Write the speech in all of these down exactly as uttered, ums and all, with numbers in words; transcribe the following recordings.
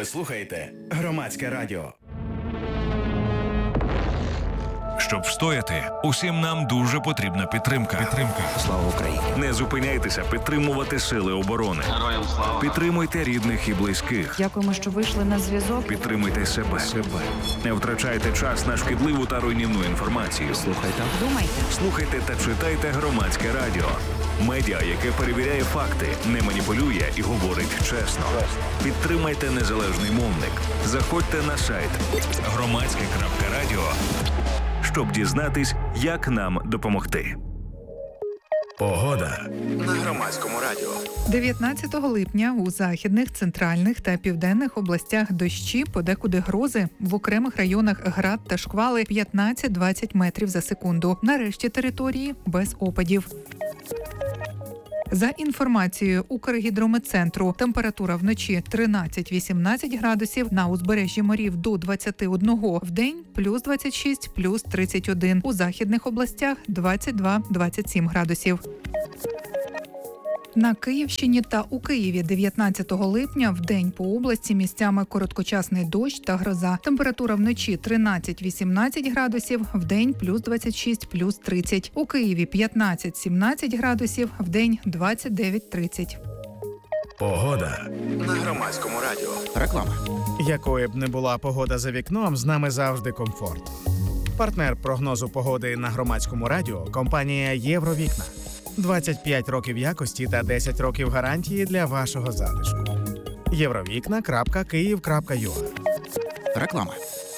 Ви слухаєте Громадське радіо. Щоб встояти, усім нам дуже потрібна підтримка. Підтримка. Слава Україні! Не зупиняйтеся підтримувати сили оборони. Героям слава! Підтримуйте рідних і близьких. Дякуємо, що вийшли на зв'язок. Підтримуйте себе. себе. Не втрачайте час на шкідливу та руйнівну інформацію. Слухайте. Думайте. Слухайте та читайте Громадське радіо. Медіа, яке перевіряє факти, не маніпулює і говорить чесно. Підтримайте незалежний мовник. Заходьте на сайт громадське крапка радіо, щоб дізнатись, як нам допомогти. Погода на Громадському радіо. дев'ятнадцятого липня у західних, центральних та південних областях дощі, подекуди грози, в окремих районах град та шквали п'ятнадцять-двадцять метрів за секунду. На решті території без опадів. За інформацією Укргідрометцентру, температура вночі тринадцять-вісімнадцять градусів, на узбережжі морів до двадцять один, вдень плюс двадцять шість, плюс тридцять один, у західних областях двадцять два - двадцять сім градусів. На Київщині та у Києві дев'ятнадцятого липня вдень по області місцями короткочасний дощ та гроза. Температура вночі тринадцять-вісімнадцять градусів, вдень плюс двадцять шість, плюс тридцять. У Києві п'ятнадцять-сімнадцять градусів, вдень двадцять дев'ять - тридцять. Погода на Громадському радіо. Реклама. Якою б не була погода за вікном, з нами завжди комфорт. Партнер прогнозу погоди на Громадському радіо – компанія «Євровікна». двадцять п'ять років якості та десять років гарантії для вашого затишку. євровікна крапка київ крапка ю а. Реклама.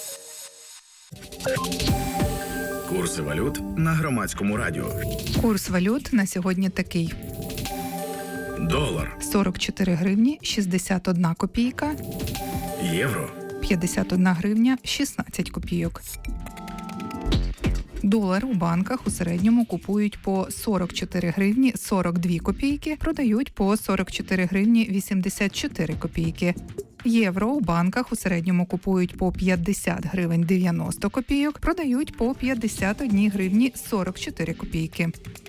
Курси валют на Громадському радіо. Курс валют на сьогодні такий. Долар. сорок чотири гривні шістдесят одна копійка. Євро. п'ятдесят одна гривня шістнадцять копійок. Долар у банках у середньому купують по сорок чотири гривні сорок дві копійки, продають по сорок чотири гривні вісімдесят чотири копійки. Євро у банках у середньому купують по п'ятдесят гривень дев'яносто копійок, продають по п'ятдесят одна гривні сорок чотири копійки.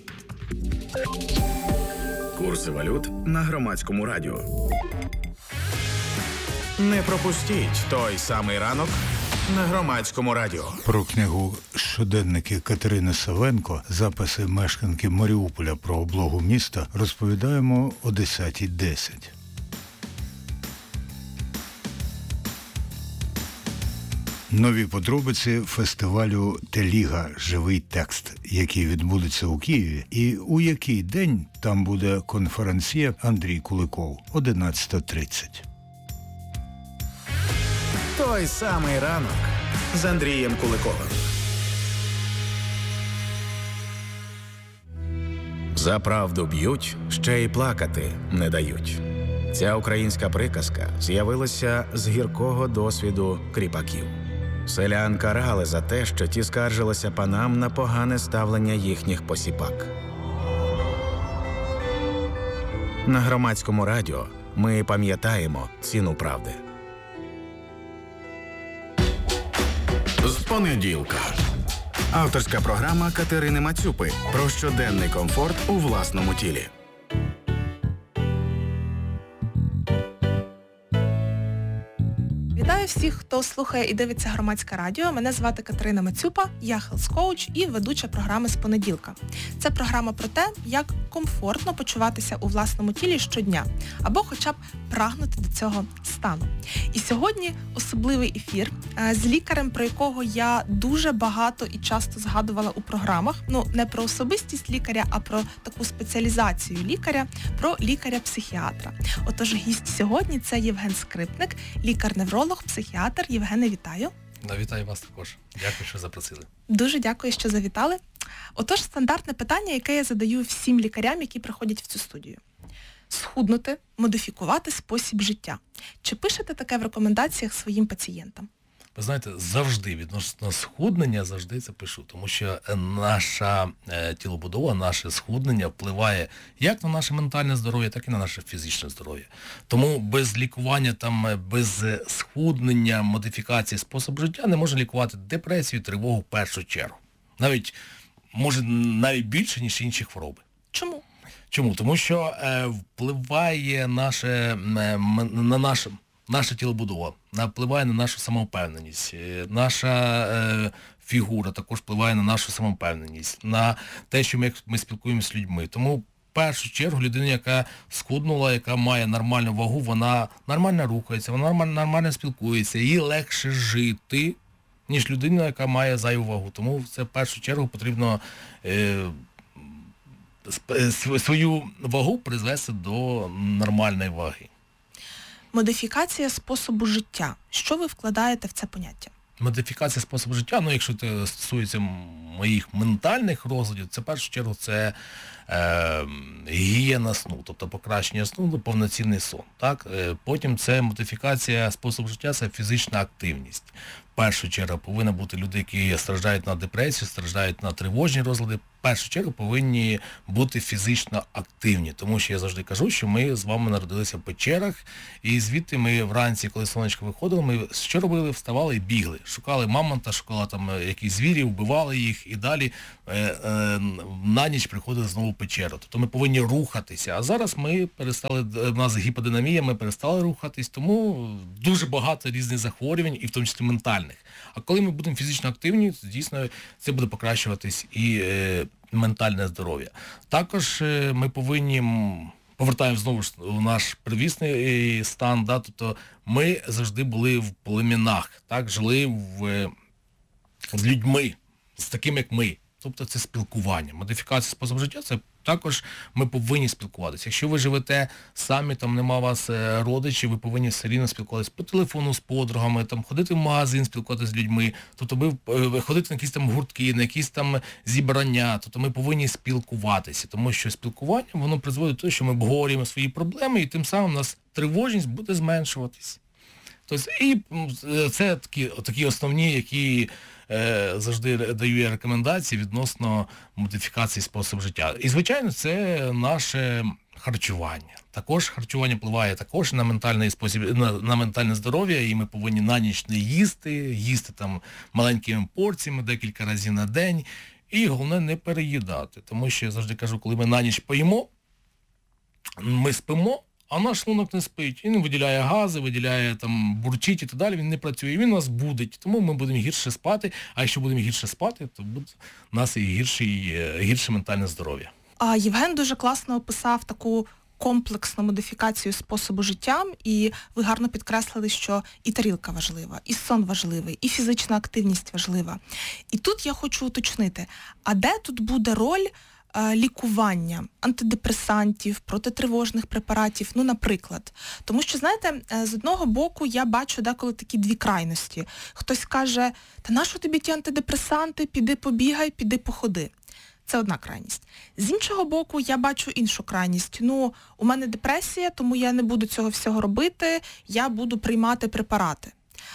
Курси валют на Громадському радіо. Не пропустіть той самий ранок на Громадському радіо. Про книгу «Щоденники» Катерини Савенко, записи мешканки Маріуполя про облогу міста, розповідаємо о десята десять. Нові подробиці фестивалю «Теліга. Живий текст», який відбудеться у Києві, і у який день там буде конференціє Андрій Куликов, одинадцята тридцять. Той самий ранок з Андрієм Куликовим. За правду б'ють, ще й плакати не дають. Ця українська приказка з'явилася з гіркого досвіду кріпаків. Селян карали за те, що ті скаржилися панам на погане ставлення їхніх посіпак. На Громадському радіо ми пам'ятаємо ціну правди. З понеділка. Авторська програма Катерини Мацюпи про щоденний комфорт у власному тілі. Вітаю всіх, хто слухає і дивиться Громадське радіо. Мене звати Катерина Мацюпа, я хелс-коуч і ведуча програми «З понеділка». Це програма про те, як комфортно почуватися у власному тілі щодня, або хоча б прагнути до цього стану. І сьогодні особливий ефір з лікарем, про якого я дуже багато і часто згадувала у програмах. Ну, не про особистість лікаря, а про таку спеціалізацію лікаря, про лікаря-психіатра. Отож, гість сьогодні – це Євген Скрипник, лікар-невролог, психіатр. Євгене, вітаю. Да, вітаю вас також. Дякую, що запросили. Дуже дякую, що завітали. Отож, стандартне питання, яке я задаю всім лікарям, які приходять в цю студію. Схуднути, модифікувати спосіб життя. Чи пишете таке в рекомендаціях своїм пацієнтам? Ви знаєте, завжди відносно схуднення завжди це пишу, тому що наша е, тілобудова, наше схуднення впливає як на наше ментальне здоров'я, так і на наше фізичне здоров'я. Тому без лікування, там, без схуднення, модифікації способу життя не може лікувати депресію, тривогу в першу чергу. Навіть, може, навіть більше, ніж інші хвороби. Чому? Чому? Тому що е, впливає наше, е, на наше наша тілобудова, впливає на нашу самовпевненість, наша е, фігура також впливає на нашу самовпевненість, на те, що ми, ми спілкуємося з людьми. Тому в першу чергу людина, яка схуднула, яка має нормальну вагу, вона нормально рухається, вона нормально, нормально спілкується, їй легше жити, ніж людина, яка має зайву вагу. Тому це в першу чергу потрібно е, свою вагу призвести до нормальної ваги. Модифікація способу життя. Що ви вкладаєте в це поняття? Модифікація способу життя, ну якщо це стосується моїх ментальних розладів, це в першу чергу це е, гігієна сну, тобто покращення сну, повноцінний сон. Так? Е, потім це модифікація способу життя, це фізична активність. В першу чергу повинні бути люди, які страждають на депресію, страждають на тривожні розлади, в першу чергу повинні бути фізично активні. Тому що я завжди кажу, що ми з вами народилися в печерах, і звідти ми вранці, коли сонечко виходило, ми що робили? Вставали і бігли. Шукали мамонта, шукали там якісь звірі, вбивали їх і далі е, е, на ніч приходили знову в печеру. Тобто ми повинні рухатися. А зараз ми перестали, у нас гіподинамія, ми перестали рухатись, тому дуже багато різних захворювань, і в тому числі ментальних. А коли ми будемо фізично активні, то дійсно це буде покращуватись і е, ментальне здоров'я. Також е, ми повинні, повертаємо знову ж у наш первісний стан, да, тобто ми завжди були в племінах, так, жили в, з людьми, з такими, як ми. Тобто це спілкування. Модифікація способу життя, це також ми повинні спілкуватися. Якщо ви живете самі, там нема у вас родичів, ви повинні все рівно спілкуватися по телефону з подругами, там ходити в магазин, спілкуватися з людьми, тобто ви ходити на якісь там гуртки, на якісь там зібрання, тобто ми повинні спілкуватися, тому що спілкування, воно призводить до того, що ми обговорюємо свої проблеми, і тим самим у нас тривожність буде зменшуватись. Тобто, і це такі, такі основні, які е, завжди даю я рекомендації відносно модифікації способу життя. І, звичайно, це наше харчування. Також харчування впливає також на ментальний спосіб, на, на ментальне здоров'я, і ми повинні на ніч не їсти, їсти там маленькими порціями декілька разів на день. І головне не переїдати, тому що я завжди кажу, коли ми на ніч поїмо, ми спимо, а наш шлунок не спить. Він виділяє гази, виділяє там бурчить і так далі, він не працює, і він нас будить. Тому ми будемо гірше спати, а якщо будемо гірше спати, то буде у нас і гірше, і гірше ментальне здоров'я. А Євген дуже класно описав таку комплексну модифікацію способу життя, і ви гарно підкреслили, що і тарілка важлива, і сон важливий, і фізична активність важлива. І тут я хочу уточнити, а де тут буде роль лікування антидепресантів, протитривожних препаратів, ну, наприклад. Тому що, знаєте, з одного боку я бачу деколи такі дві крайності. Хтось каже, та нащо тобі ті антидепресанти, піди побігай, піди походи. Це одна крайність. З іншого боку, я бачу іншу крайність. Ну, у мене депресія, тому я не буду цього всього робити, я буду приймати препарати.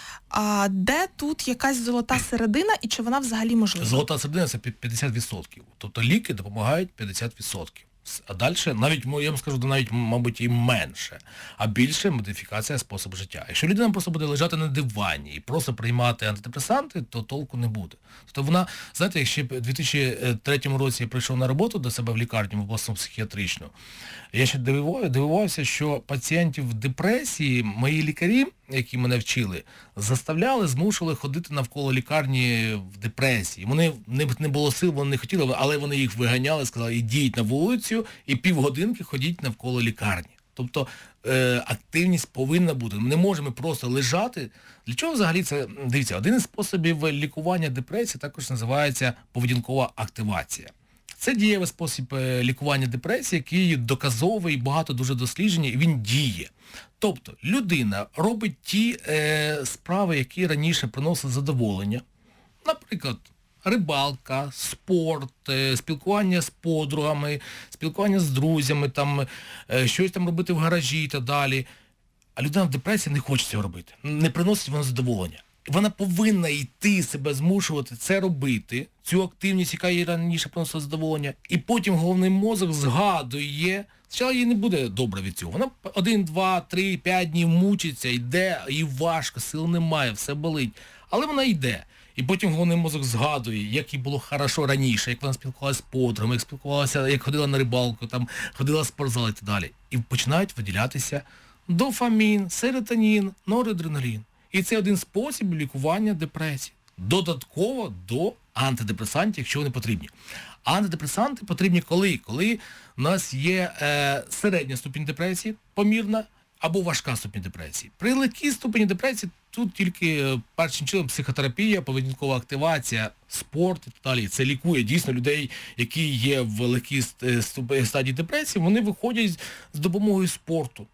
А де тут якась золота середина і чи вона взагалі можлива? Золота середина – це п'ятдесят відсотків. Тобто ліки допомагають п'ятдесят відсотків. А далі, навіть, я вам скажу, навіть, мабуть, і менше. А більше модифікація способу життя. Якщо людина просто буде лежати на дивані і просто приймати антидепресанти, то толку не буде. Тобто вона, знаєте, якщо в дві тисячі третьому році я прийшов на роботу до себе в лікарню, в обласну психіатричну, я ще дивував, дивувався, що пацієнтів в депресії мої лікарі, які мене вчили, заставляли, змушували ходити навколо лікарні в депресії. Вони не, не було сил, вони не хотіли, але вони їх виганяли, сказали, ідіть на вулицю і півгодинки ходіть навколо лікарні. Тобто е, активність повинна бути. Ми не можемо просто лежати. Для чого взагалі це? Дивіться, один із способів лікування депресії також називається поведінкова активація. Це дієвий спосіб лікування депресії, який доказовий, багато дуже досліджень, і він діє. Тобто людина робить ті е, справи, які раніше приносили задоволення. Наприклад, рибалка, спорт, е, спілкування з подругами, спілкування з друзями, там, е, щось там робити в гаражі і так далі. А людина в депресії не хоче цього робити, не приносить вона задоволення. Вона повинна йти себе змушувати це робити, цю активність, яка їй раніше приносила задоволення, і потім головний мозок згадує, спочатку їй не буде добре від цього. Вона один, два, три, п'ять днів мучиться, йде, їй важко, сил немає, все болить. Але вона йде. І потім головний мозок згадує, як їй було хорошо раніше, як вона спілкувалася з подругами, як спілкувалася, як ходила на рибалку, там, ходила в спортзал і так далі. І починають виділятися дофамін, серотонін, норадреналін. І це один спосіб лікування депресії. Додатково до антидепресантів, якщо вони потрібні. Антидепресанти потрібні коли? Коли у нас є е, середня ступінь депресії, помірна, або важка ступінь депресії. При легкій ступені депресії тут тільки е, першим чином психотерапія, поведінкова активація, спорт і так далі. Це лікує дійсно людей, які є в легкій стадії депресії, вони виходять з допомогою спорту.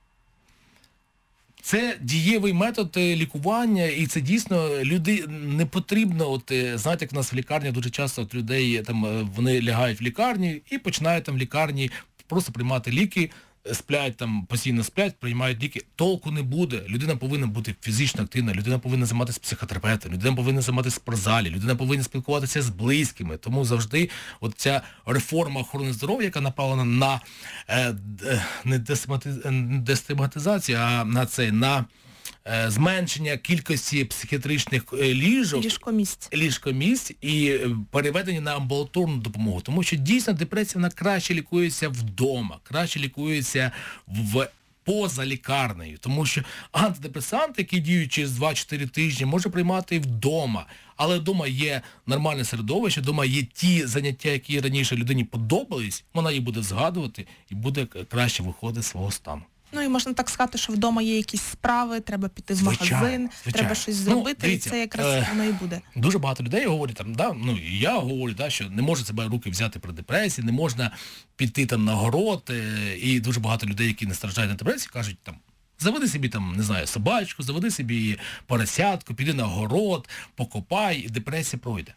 Це дієвий метод лікування, і це дійсно люди не потрібно, от знаєте, як в нас в лікарні дуже часто от людей там вони лягають в лікарні і починають там в лікарні просто приймати ліки, сплять там, постійно сплять, приймають ліки. Толку не буде. Людина повинна бути фізично активна, людина повинна займатися психотерапевтом, людина повинна займатися в спортзалі, людина повинна спілкуватися з близькими. Тому завжди от ця реформа охорони здоров'я, яка направлена на е, не дестигматизацію, а на це, на е, зменшення кількості психіатричних е, ліжок, ліжкомісць. ліжкомісць і е, переведення на амбулаторну допомогу. Тому що дійсно депресія вона краще лікується вдома, краще лікується в поза лікарнею, тому що антидепресанти, які діють через два-чотири тижні, може приймати і вдома. Але вдома є нормальне середовище, вдома є ті заняття, які раніше людині подобались, вона їх буде згадувати і буде краще виходити з свого стану. Ну і можна так сказати, що вдома є якісь справи, треба піти в Звичайно, магазин, звичайно. треба щось зробити, ну, дивіться, і це якраз е, воно і буде. Дуже багато людей говорять, там, да, ну і я говорю, да, що не можна себе руки взяти при депресії, не можна піти там на город, е, і дуже багато людей, які не страждають на депресії, кажуть там, заведи собі там, не знаю, собачку, заведи собі поросятку, піди на город, покопай, і депресія пройде.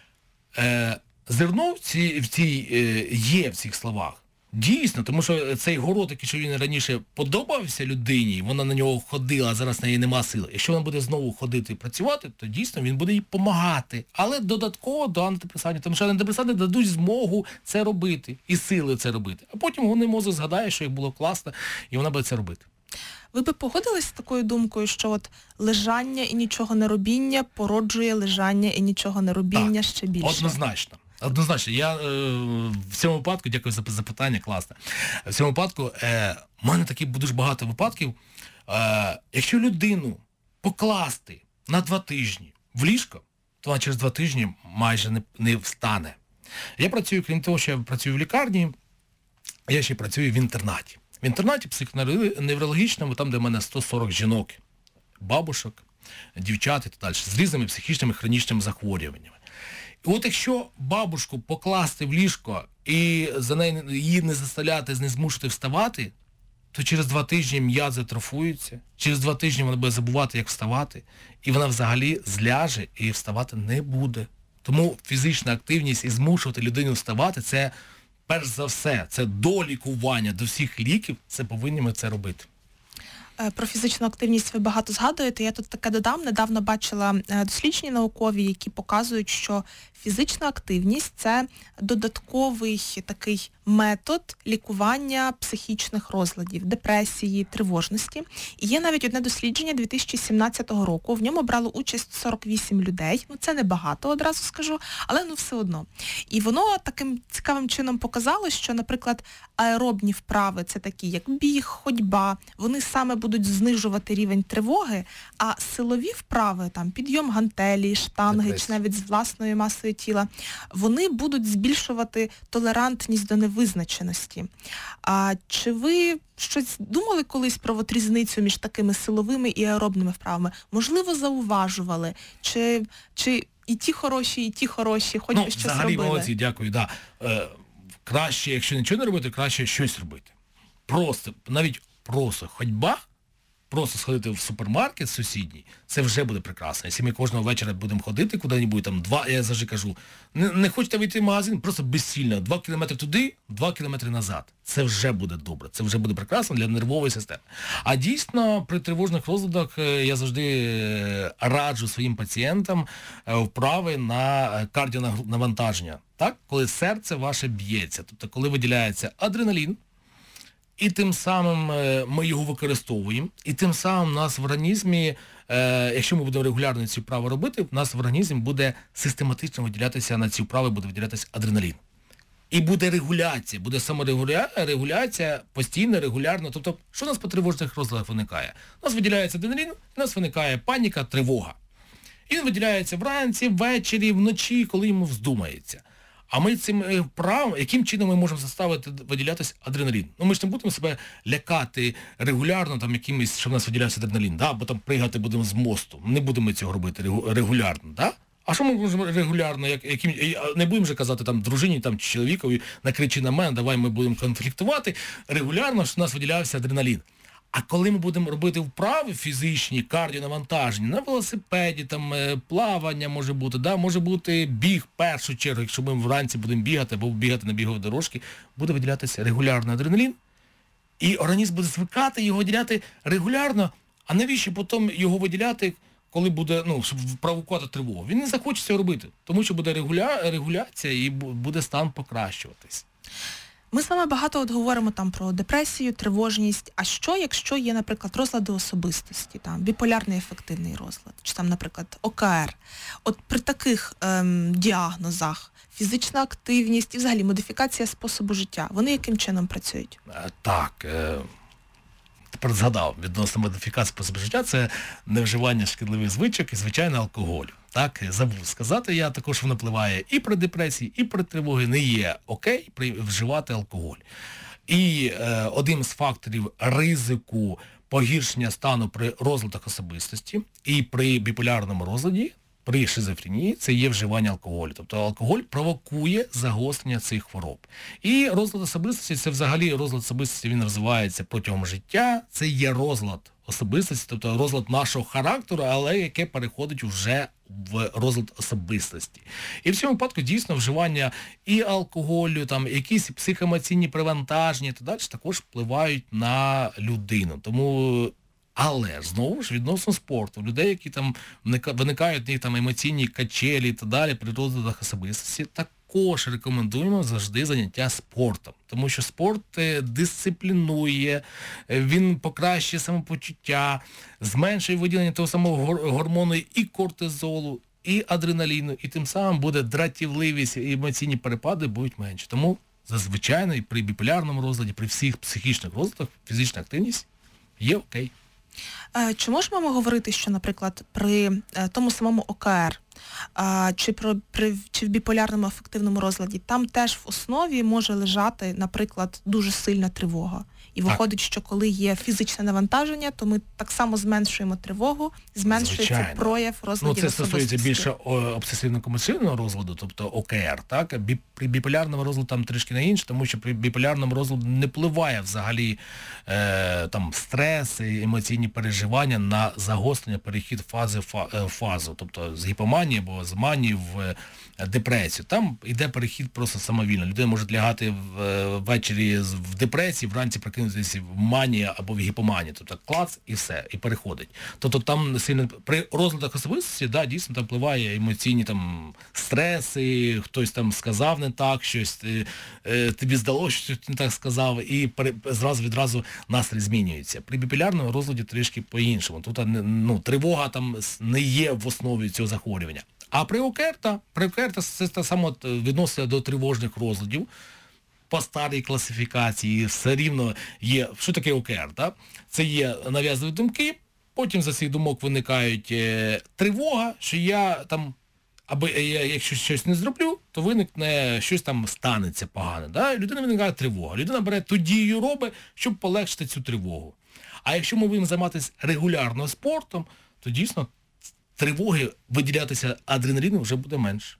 Е, зерно в цій, в цій, е, є в цих словах. Дійсно, тому що цей город, який що він раніше подобався людині, вона на нього ходила, а зараз на неї нема сили. Якщо вона буде знову ходити і працювати, то дійсно він буде їй допомагати. Але додатково до антидепресантів, тому що антидепресанти дадуть змогу це робити і сили це робити. А потім вони мозок згадає, що їх було класно, і вона буде це робити. Ви би погодились з такою думкою, що от лежання і нічого не робіння породжує лежання і нічого не робіння так, ще більше? Однозначно. Однозначно, я е, в цьому випадку, дякую за запитання, класне. В цьому випадку, е, в мене такі дуже багато випадків, е, якщо людину покласти на два тижні в ліжко, то вона через два тижні майже не, не встане. Я працюю, крім того, що я працюю в лікарні, я ще працюю в інтернаті. В інтернаті психоневрологічному, там, де в мене сто сорок жінок, бабушок, дівчат і так далі, з різними психічними хронічними захворюваннями. І от якщо бабушку покласти в ліжко і за неї її не заставляти, не змушувати вставати, то через два тижні м'язи атрофуються, через два тижні вона буде забувати, як вставати, і вона взагалі зляже і вставати не буде. Тому фізична активність і змушувати людину вставати, це перш за все, це до лікування, до всіх ліків, це повинні ми це робити. Про фізичну активність ви багато згадуєте. Я тут таке додам. Недавно бачила дослідження наукові, які показують, що фізична активність – це додатковий такий метод лікування психічних розладів, депресії, тривожності. І є навіть одне дослідження дві тисячі сімнадцятого року. В ньому брало участь сорок вісім людей. Ну, це не багато, одразу скажу, але ну все одно. І воно таким цікавим чином показало, що, наприклад, аеробні вправи – це такі, як біг, ходьба, вони саме будуть знижувати рівень тривоги, а силові вправи, там, підйом гантелі, штанги, Депресія. чи навіть з власною масою тіла, вони будуть збільшувати толерантність до невизначеності. А чи ви щось думали колись про от різницю між такими силовими і аеробними вправами? Можливо, зауважували? Чи, чи і ті хороші, і ті хороші, хоч ну, би щось взагалі, робили? молодці, дякую, да. Е, краще, якщо нічого не робити, краще щось робити. Просто, навіть просто ходьба, просто сходити в супермаркет сусідній, це вже буде прекрасно. Якщо ми кожного вечора будемо ходити куди-небудь, там два, я завжди кажу, не, не хочете вийти в магазин, просто безсильно, два кілометри туди, два кілометри назад. Це вже буде добре, це вже буде прекрасно для нервової системи. А дійсно, при тривожних розладах я завжди раджу своїм пацієнтам вправи на кардіонавантаження. Так? Коли серце ваше б'ється, тобто коли виділяється адреналін, і тим самим ми його використовуємо, і тим самим у нас в організмі, е, якщо ми будемо регулярно ці вправи робити, у нас в організмі буде систематично виділятися, на ці вправи буде виділятися адреналін. І буде регуляція, буде саморегуляція, постійно, регулярно. Тобто, що у нас по тривожних розладах виникає? У нас виділяється адреналін, у нас виникає паніка, тривога. І він виділяється вранці, ввечері, вночі, коли йому вздумається. А ми цим правом, яким чином ми можемо заставити виділятися адреналін? Ну ми ж не будемо себе лякати регулярно, там якимось, щоб у нас виділявся адреналін, да? Або там пригати будемо з мосту. Не будемо цього робити регулярно, да? А що ми можемо регулярно, як, яким, не будемо вже казати там дружині там, чи чоловікові, накричи на мене, давай ми будемо конфліктувати, регулярно, щоб у нас виділявся адреналін. А коли ми будемо робити вправи фізичні, кардіонавантажені, на велосипеді, там, плавання може бути, да, може бути біг в першу чергу, якщо ми вранці будемо бігати або бігати на біговій дорожці, буде виділятися регулярно адреналін, і організм буде звикати його виділяти регулярно, а навіщо потім його виділяти, коли буде, ну, щоб провокувати тривогу? Він не захоче цього робити, тому що буде регуля... регуляція і буде стан покращуватись. Ми з вами багато от говоримо там про депресію, тривожність. А що, якщо є, наприклад, розлади особистості, там, біполярний афективний розлад, чи там, наприклад, О Ка Ер? От при таких ем, діагнозах фізична активність і взагалі модифікація способу життя, вони яким чином працюють? Так, е... тепер згадав, відносно модифікації способу життя, це невживання шкідливих звичок і, звичайно, алкоголю. Так, забув сказати, я також воно впливає і при депресії, і при тривогі. Не є окей при вживати алкоголь. І е, один з факторів ризику погіршення стану при розладах особистості і при біполярному розладі, при шизофренії, це є вживання алкоголю. Тобто алкоголь провокує загострення цих хвороб. І розлад особистості, це взагалі розлад особистості, він розвивається протягом життя, це є розлад особистості, тобто розлад нашого характеру, але яке переходить вже в розлад особистості. І в цьому випадку дійсно вживання і алкоголю, там якісь психоемоційні перевантаження та далі також впливають на людину. Тому, але знову ж відносно спорту, людей, які там виникають в них там емоційні качелі і так далі при розладах особистості, також рекомендуємо завжди заняття спортом. Тому що спорт дисциплінує, він покращує самопочуття, зменшує виділення того самого гормону і кортизолу, і адреналіну, і тим самим буде дратівливість, і емоційні перепади будуть менші. Тому зазвичай і при біполярному розладі, при всіх психічних розладах фізична активність є окей. Чи можемо ми говорити, що, наприклад, при тому самому О Ка Ер, чи, про, при, чи в біполярному афективному розладі, там теж в основі може лежати, наприклад, дуже сильна тривога? І виходить, так, що коли є фізичне навантаження, то ми так само зменшуємо тривогу, зменшується Звичайно. прояв розладів особистості. Ну, це стосується більше обсесивно-компульсивного розладу, тобто О Ка Ер, так? Бі, при біполярному розладі там трішки не інше, тому що при біполярному розладі не впливає взагалі е, там стрес, емоційні переживання на загострення, перехід фази в фазу, тобто з гіпоманії або з манії в депресію. Там йде перехід просто самовільно. Людина може лягати ввечері в депресії, вранці прикинутися в манії або в гіпоманії. Тобто клац і все, і переходить. Тобто там сильно при розладах особистості, да, дійсно там впливає емоційні там стреси, хтось там сказав не так, щось е, тобі здалося, що ти не так сказав, і пере, зразу відразу настрій змінюється. При біполярному розладі трішки по-іншому. Тут ну, тривога там не є в основі цього захворювання. А при О Ка Ер, та, при О Ка Ер це те саме відноситься до тривожних розладів. По старій класифікації все рівно є, що таке О Ка Ер, та? Це є нав'язливі думки, потім за цих думок виникають е, тривога, що я там, аби я, якщо щось не зроблю, то виникне, щось там станеться погане. Да? Людина виникає тривога. Людина бере ту дію робить, щоб полегшити цю тривогу. А якщо ми будемо займатися регулярно спортом, то дійсно тривоги виділятися адреналіну вже буде менше.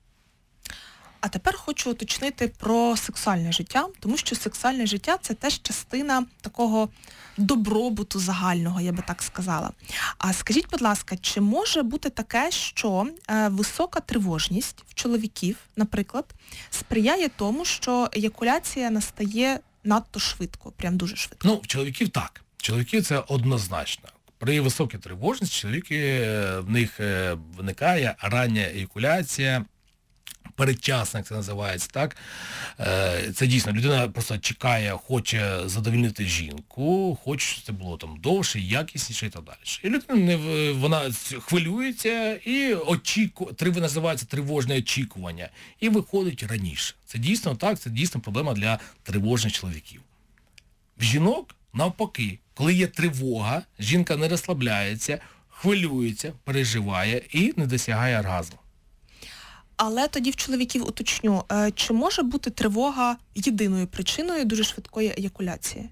А тепер хочу уточнити про сексуальне життя, тому що сексуальне життя – це теж частина такого добробуту загального, я би так сказала. А скажіть, будь ласка, чи може бути таке, що е, висока тривожність в чоловіків, наприклад, сприяє тому, що еякуляція настає надто швидко, прям дуже швидко? Ну, в чоловіків так. Чоловіків це однозначно. При високій тривожності чоловіки, в них виникає рання еякуляція передчасно, як це називається, так? Це дійсно, людина просто чекає, хоче задовольнити жінку, хоче, щоб це було там довше, якісніше і так далі. І людина не, вона хвилюється і очікує, називається тривожне очікування, і виходить раніше. Це дійсно так, це дійсно проблема для тривожних чоловіків. В жінок навпаки, коли є тривога, жінка не розслабляється, хвилюється, переживає і не досягає оргазму. Але тоді в чоловіків уточню, чи може бути тривога єдиною причиною дуже швидкої еякуляції?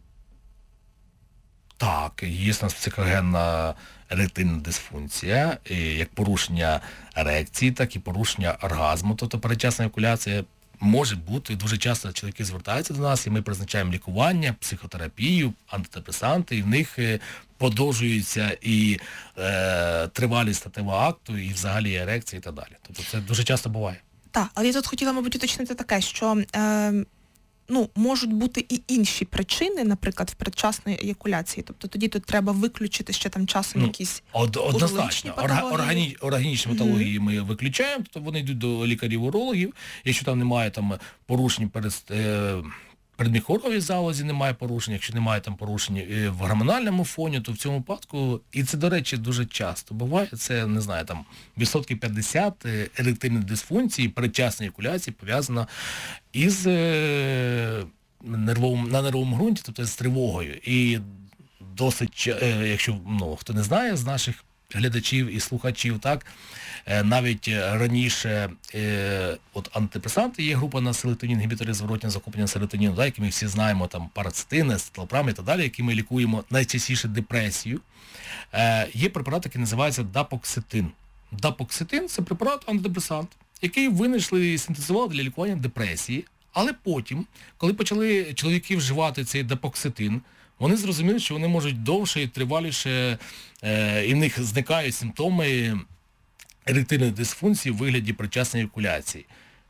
Так, є у нас психогенна еректильна дисфункція, як порушення ерекції, так і порушення оргазму, тобто передчасна еякуляція може бути. Дуже часто чоловіки звертаються до нас, і ми призначаємо лікування, психотерапію, антидепресанти, і в них подовжується і е, тривалість статевого акту, і взагалі ерекція і так далі. Тобто це дуже часто буває. Так, але я тут хотіла, мабуть, уточнити таке, що е, ну, можуть бути і інші причини, наприклад, в передчасної еякуляції. Тобто тоді тут треба виключити ще там часом ну, якісь од, однозначно. патології. Органі, органічні патології mm-hmm. ми виключаємо, тобто вони йдуть до лікарів-урологів, якщо там немає там порушень перед... Е, передміхоровій залозі немає порушень, якщо немає там порушень в гормональному фоні, то в цьому випадку, і це, до речі, дуже часто буває, це, не знаю, там, відсотків п'ятдесят еректильної дисфункції, передчасної еякуляції пов'язано із е, нервовим, на нервовому ґрунті, тобто з тривогою. І досить, е, якщо, ну, хто не знає з наших глядачів і слухачів, так, навіть раніше е, от антидепресанти, є група на серотонін, інгібітори зворотнього захоплення серотоніну, так, які ми всі знаємо, там парацетин, ацетилпрам і так далі, які ми лікуємо найчастіше депресію. Е, є препарат, який називається дапоксетин. Дапоксетин – це препарат антидепресант, який винайшли і синтезували для лікування депресії, але потім, коли почали чоловіки вживати цей дапоксетин, вони зрозуміли, що вони можуть довше і триваліше, е, і в них зникають симптоми еректильної дисфункції в вигляді передчасної еякуляції.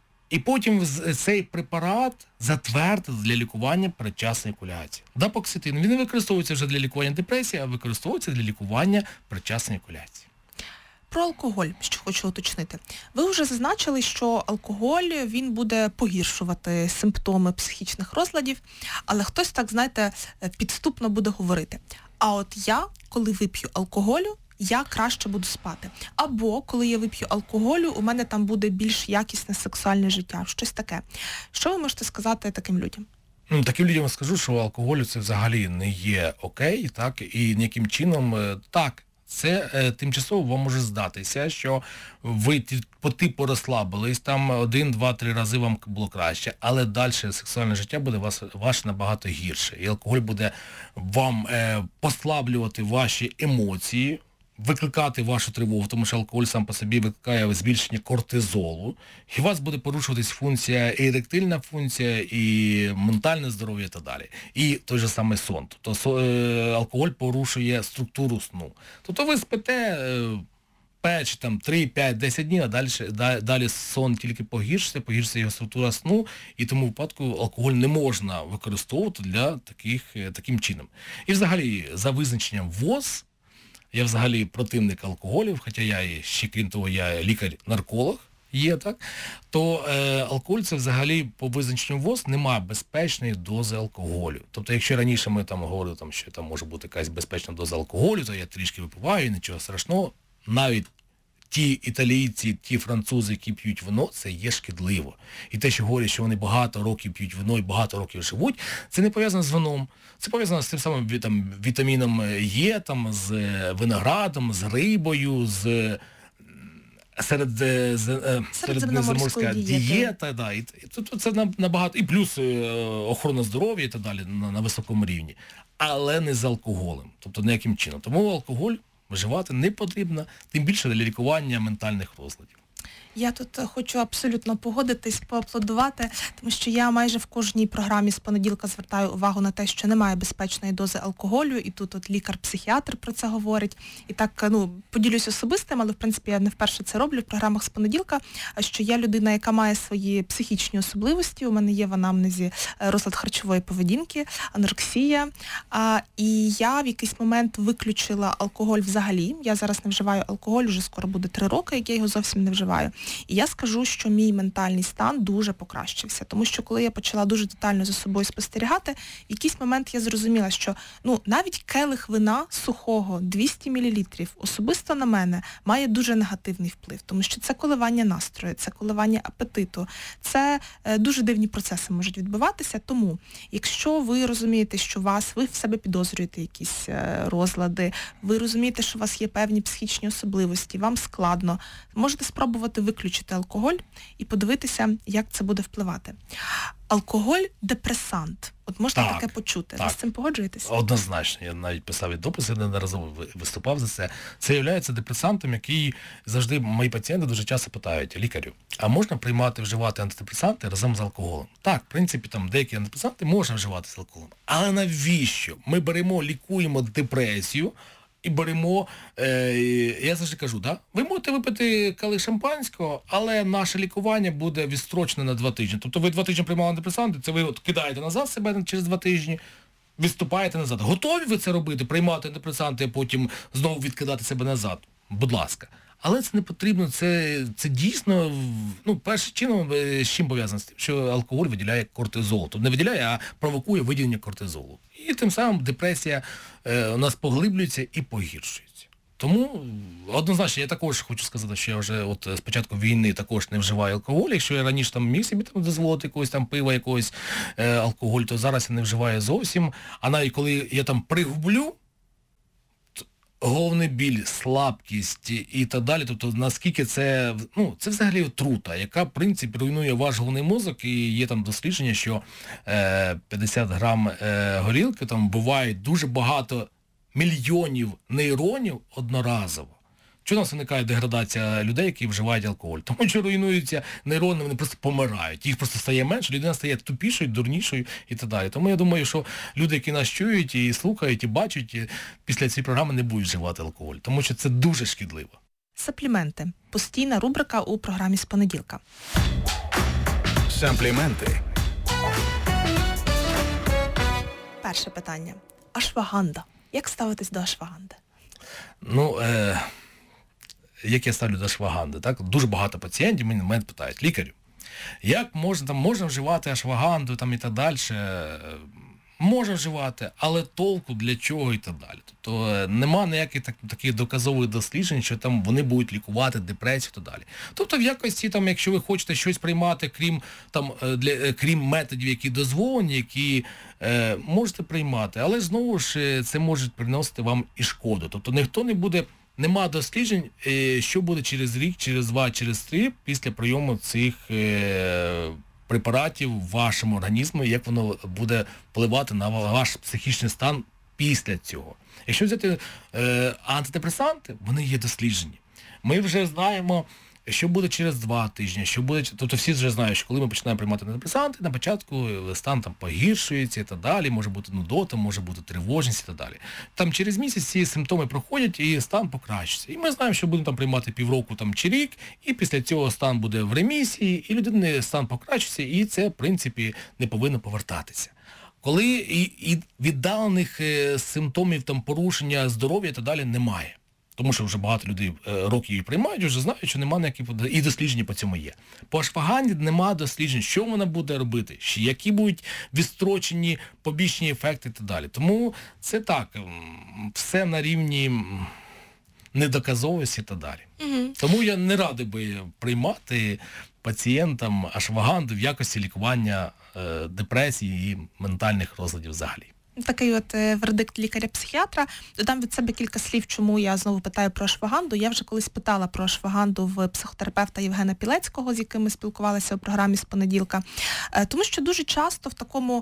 І потім цей препарат затвердили для лікування передчасної еякуляції. Дапоксетин, він не використовується вже для лікування депресії, а використовується для лікування передчасної еякуляції. Про алкоголь, що хочу уточнити. Ви вже зазначили, що алкоголь, він буде погіршувати симптоми психічних розладів, але хтось так, знаєте, підступно буде говорити. А от я, коли вип'ю алкоголю, я краще буду спати. Або, коли я вип'ю алкоголю, у мене там буде більш якісне сексуальне життя. Щось таке. Що ви можете сказати таким людям? Ну, таким людям скажу, що алкоголю це взагалі не є окей, так, і ніяким чином, так, це е, тимчасово вам може здатися, що ви по типу розслабились, там один, два, три рази вам було краще, але далі сексуальне життя буде вас, ваше набагато гірше. І алкоголь буде вам е, послаблювати ваші емоції, викликати вашу тривогу, тому що алкоголь сам по собі викликає збільшення кортизолу, і у вас буде порушуватись функція, і еректильна функція, і ментальне здоров'я і так далі. І той же самий сон. Тобто е, алкоголь порушує структуру сну. Тобто ви спите е, п'ять, там, три, п'ять, десять днів, а далі, далі сон тільки погіршиться, погіршиться його структура сну, і тому в випадку алкоголь не можна використовувати для таких, таким чином. І взагалі, за визначенням ВОЗ, я взагалі противник алкоголю, хоча я і ще, крім того, я лікар-нарколог, є так, то е, алкоголь це взагалі по визначенню ВОЗ немає безпечної дози алкоголю. Тобто, якщо раніше ми там говорили, там, що там може бути якась безпечна доза алкоголю, то я трішки випиваю, нічого страшного, навіть ті італійці, ті французи, які п'ють вино, це є шкідливо. І те, що говорять, що вони багато років п'ють вино і багато років живуть, це не пов'язано з вином. Це пов'язано з тим самим там, вітаміном Е, там, з виноградом, з рибою, з середземноморська дієта. Да, і, і, і, це набагато, і плюс охорона здоров'я і так далі на, на високому рівні. Але не з алкоголем. Тобто ніяким чином. Тому алкоголь вживати не потрібно, тим більше для лікування ментальних розладів. Я тут хочу абсолютно погодитись, поаплодувати, тому що я майже в кожній програмі з понеділка звертаю увагу на те, що немає безпечної дози алкоголю, і тут от лікар-психіатр про це говорить. І так, ну, поділюсь особистим, але в принципі я не вперше це роблю в програмах з понеділка, що я людина, яка має свої психічні особливості, у мене є в анамнезі розлад харчової поведінки, анорексія, а, і я в якийсь момент виключила алкоголь взагалі. Я зараз не вживаю алкоголь, вже скоро буде три роки, як я його зовсім не вживаю. І я скажу, що мій ментальний стан дуже покращився, тому що коли я почала дуже детально за собою спостерігати, в якийсь момент я зрозуміла, що ну, навіть келих вина сухого двісті мілілітрів особисто на мене має дуже негативний вплив, тому що це коливання настрою, це коливання апетиту, це е, дуже дивні процеси можуть відбуватися, тому якщо ви розумієте, що вас, ви в себе підозрюєте якісь е, розлади, ви розумієте, що у вас є певні психічні особливості, вам складно, можете спробувати виключити алкоголь і подивитися, як це буде впливати. Алкоголь – депресант. От можна Так, таке почути. так. Ви з цим погоджуєтесь? Однозначно. Я навіть писав і дописи, неодноразово виступав за це. Це є депресантом, який завжди мої пацієнти дуже часто питають: лікарю, а можна приймати, вживати антидепресанти разом з алкоголем? Так, в принципі, там деякі антидепресанти можна вживати з алкоголем. Але навіщо? Ми беремо, лікуємо депресію, і беремо, е, я завжди кажу, да? Ви можете випити калих шампанського, але наше лікування буде відстрочене на два тижні. Тобто ви два тижні приймали антидепресанти, це ви от кидаєте назад себе через два тижні, відступаєте назад. Готові ви це робити, приймати антидепресанти, а потім знову відкидати себе назад? Будь ласка. Але це не потрібно, це, це дійсно, ну, першим чином, з чим пов'язано з тим, що алкоголь виділяє кортизол. Тобто не виділяє, а провокує виділення кортизолу. І тим самим депресія е, у нас поглиблюється і погіршується. Тому однозначно, я також хочу сказати, що я вже от з початку війни також не вживаю алкоголь. Якщо я раніше там міг собі там дозволити якогось там пива, якогось е, алкоголь, то зараз я не вживаю зовсім. А навіть коли я там пригублю, головний біль, слабкість і так далі, тобто наскільки це, ну, це взагалі отрута, яка, в принципі, руйнує ваш головний мозок, і є там дослідження, що е, п'ятдесят грам е, горілки там буває дуже багато мільйонів нейронів одноразово. Чому у нас виникає деградація людей, які вживають алкоголь? Тому що руйнуються нейрони, вони просто помирають. Їх просто стає менше, людина стає тупішою, дурнішою і так далі. Тому я думаю, що люди, які нас чують і слухають, і бачать, і після цієї програми не будуть вживати алкоголь. Тому що це дуже шкідливо. Сапліменти. Постійна рубрика у програмі з понеділка. Сампліменти. Перше питання. Ашваганда. Як ставитись до ашваганди? Ну, е... як я ставлю до ашваганди, так? Дуже багато пацієнтів мене, мене питають: лікарю, як можна, там, можна вживати ашваганду там, і так далі? Можна вживати, але толку для чого і так далі. Тобто нема ніяких так, таких доказових досліджень, що там вони будуть лікувати депресію і так далі. Тобто в якості, там, якщо ви хочете щось приймати, крім, там, для, крім методів, які дозволені, які е, можете приймати, але знову ж це може приносити вам і шкоду. Тобто ніхто не буде, нема досліджень, е, що буде через рік, через два, через три після прийому цих е, препаратів в вашому організму, як воно буде впливати на ваш психічний стан після цього. Якщо взяти е, антидепресанти, вони є досліджені. Ми вже знаємо, що буде через два тижні, що буде, тобто всі вже знають, що коли ми починаємо приймати антидепресанти, на початку стан там погіршується і так далі, може бути нудота, може бути тривожність і так далі. Там через місяць ці симптоми проходять і стан покращиться. І ми знаємо, що будемо там приймати півроку там, чи рік, і після цього стан буде в ремісії, і людини стан покращиться, і це, в принципі, не повинно повертатися. Коли і, і віддалених е, симптомів там, порушення здоров'я і так далі немає. Тому що вже багато людей е, років її приймають, вже знають, що немає ніяких, і дослідження по цьому є. По ашваганді немає досліджень, що вона буде робити, які будуть відстрочені побічні ефекти і так далі. Тому це так, все на рівні недоказовості і так далі. Угу. Тому я не радий би приймати пацієнтам ашваганду в якості лікування е, депресії і ментальних розладів взагалі. Такий от е, вердикт лікаря-психіатра. Додам від себе кілька слів, чому я знову питаю про ашваганду. Я вже колись питала про ашваганду в психотерапевта Євгена Пілецького, з яким ми спілкувалися у програмі з понеділка. Е, тому що дуже часто в такому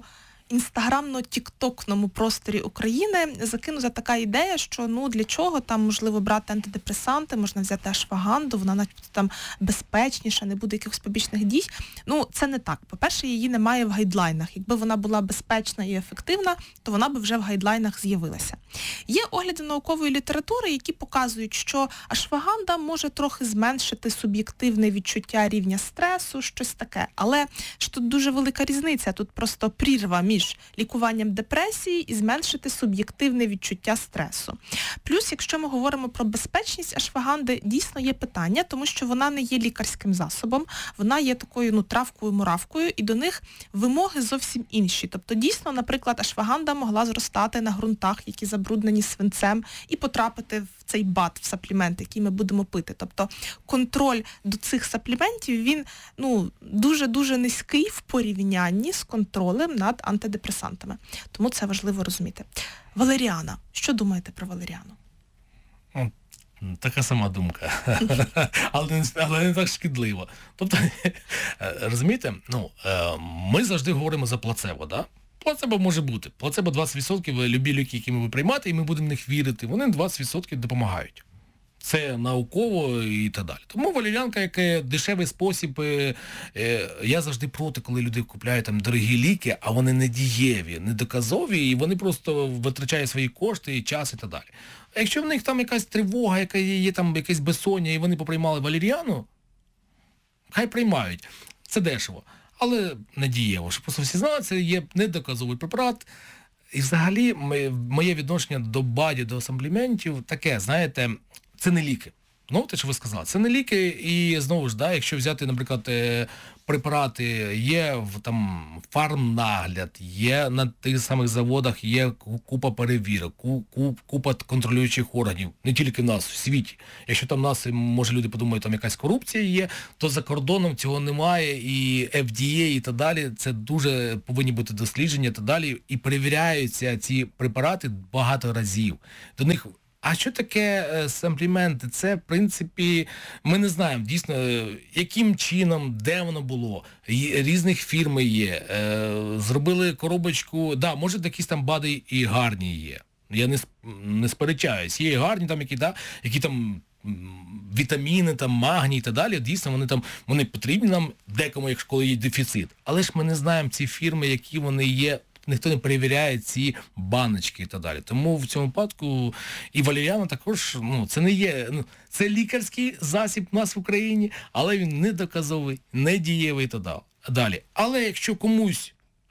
інстаграмно-тіктокному просторі України закинута така ідея, що ну для чого там можливо брати антидепресанти, можна взяти ашваганду, вона начебто там безпечніша, не буде якихось побічних дій. Ну, це не так. По-перше, її немає в гайдлайнах. Якби вона була безпечна і ефективна, то вона би вже в гайдлайнах з'явилася. Є огляди наукової літератури, які показують, що ашваганда може трохи зменшити суб'єктивне відчуття рівня стресу, щось таке. Але ж тут дуже велика різниця, тут просто прірва між між лікуванням депресії і зменшити суб'єктивне відчуття стресу. Плюс, якщо ми говоримо про безпечність ашваганди, дійсно є питання, тому що вона не є лікарським засобом, вона є такою, ну, травкою-муравкою, і до них вимоги зовсім інші. Тобто, дійсно, наприклад, ашваганда могла зростати на ґрунтах, які забруднені свинцем, і потрапити в цей бат, в саплімент, який ми будемо пити. Тобто, контроль до цих сапліментів, він, ну, дуже-дуже низький в порівнянні з контролем над антидепресантами. Тому це важливо розуміти. Валеріана. Що думаєте про валеріану? Така сама думка, але, не, але не так шкідливо. Тобто, розумієте, ну, ми завжди говоримо за плацебо, да? Плацебо може бути. Плацебо двадцять відсотків любі ліки, які ми будемо приймати, і ми будемо в них вірити, вони двадцять відсотків допомагають. Це науково і так далі. Тому валеріанка, як дешевий спосіб, е, е, я завжди проти, коли люди купляють там дорогі ліки, а вони не дієві, не доказові, і вони просто витрачають свої кошти, час і так далі. А якщо в них там якась тривога, яка є, є там якесь безсоння, і вони поприймали валеріану, хай приймають. Це дешево, але не дієво. Щоб просто всі знали, це є недоказовий препарат. І взагалі моє відношення до БАДі, до сапліментів таке, знаєте, це не ліки. Ну, те, що ви сказали, це не ліки, і знову ж, да, якщо взяти, наприклад, препарати, є в там фармнагляд, є на тих самих заводах, є купа перевірок, купа контролюючих органів, не тільки в нас, в світі. Якщо там в нас, може люди подумають, там якась корупція є, то за кордоном цього немає, і еф ді ей і так далі, це дуже повинні бути дослідження і так далі, і перевіряються ці препарати багато разів. До них А що таке е, сапліменти? Це, в принципі, ми не знаємо, дійсно, яким чином, де воно було. Є, різних фірм є. Е, зробили коробочку, да, може якісь там БАДи і гарні є. Я не, не сперечаюсь. Є і гарні там, які, да, які там вітаміни, там, магній і так далі. Дійсно, вони там, вони потрібні нам декому, якщо коли є дефіцит. Але ж ми не знаємо ці фірми, які вони є. Ніхто не перевіряє ці баночки і так далі. Тому в цьому випадку і валеріана також, ну, це не є, ну, це лікарський засіб у нас в Україні, але він не доказовий, не дієвий і так далі. Але якщо комусь